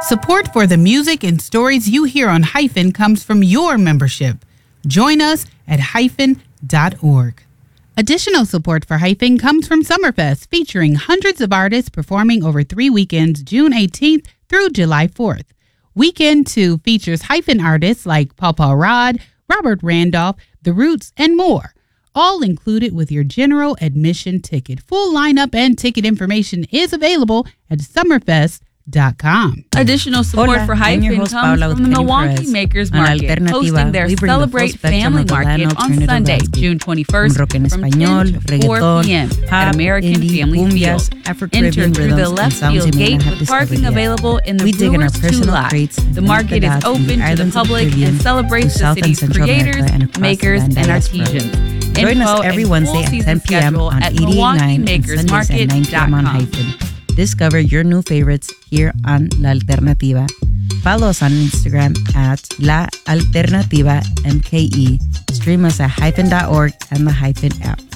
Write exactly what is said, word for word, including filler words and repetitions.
Support for the music and stories you hear on Hyphen comes from your membership. Join us at hyphen dot org. Additional support for Hyphen comes from Summerfest, featuring hundreds of artists performing over three weekends, June eighteenth through July fourth. Weekend two features Hyphen artists like Paw Paw Rod, Robert Randolph, The Roots, and more. All included with your general admission ticket. Full lineup and ticket information is available at summerfest dot com. Additional support Hola, for I'm your Hyphen host, comes Paula, from the with Milwaukee Perez. Makers On Market, Alternativa, hosting their we bring the full Celebrate spectrum Family of the Latin Market on alternative Sunday, landscape. June twenty-first, From rock en from español, ten to four reggaeton, p.m. pop, at American indie, Family cumbias, Field. Afro-Caribbean Enter through the rhythms, left and sounds field you may gate not have with discovered parking yet. available in the We dig in our Brewers two personal lot. crates The market is from the open to the islands of public Caribbean and celebrates to the South and city's Central America creators, and across makers, the and diaspora. artisans. Join us Info every and Wednesday full at season ten p.m. schedule on at eighty-eight point nine and Sundays at nine p.m. on Hyphen. Discover your new favorites here on La Alternativa. Follow us on Instagram at La Alternativa M K E. Stream us at hyphen dot org and the Hyphen app.